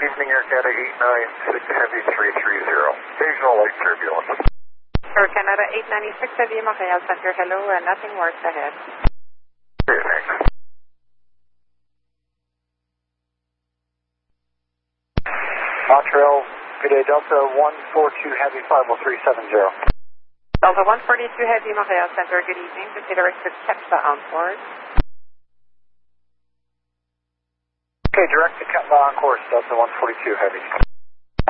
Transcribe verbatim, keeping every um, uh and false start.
evening, Air Canada eight nine six Heavy three three zero. Occasional light turbulence. Air Canada eight ninety-six Heavy, Montreal Center, hello, and nothing worse ahead. Okay, thanks. Montreal, good day, Delta one four two Heavy five oh three seven zero. Delta one forty-two Heavy, Montreal Center, good evening. This is directed Kepsa on board. Okay, direct to Kepsa on course, Delta one forty-two Heavy.